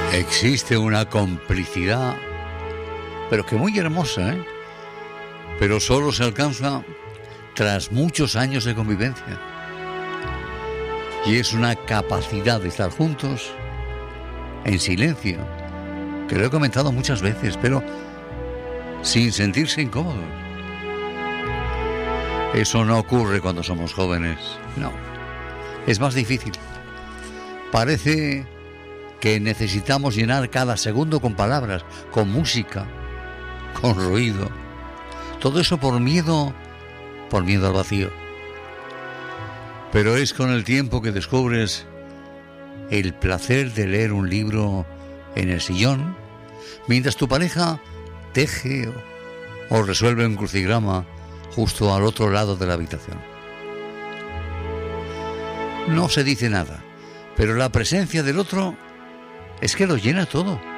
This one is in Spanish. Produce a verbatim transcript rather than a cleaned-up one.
Existe una complicidad, pero que muy hermosa, ¿eh? Pero solo se alcanza tras muchos años de convivencia. Y es una capacidad de estar juntos en silencio, que lo he comentado muchas veces, pero sin sentirse incómodos. Eso no ocurre cuando somos jóvenes, no. Es más difícil. Parece que necesitamos llenar cada segundo con palabras, con música, con ruido. Todo eso por miedo, por miedo al vacío. Pero es con el tiempo que descubres el placer de leer un libro en el sillón, mientras tu pareja teje o, o resuelve un crucigrama justo al otro lado de la habitación. No se dice nada, pero la presencia del otro es que lo llena todo.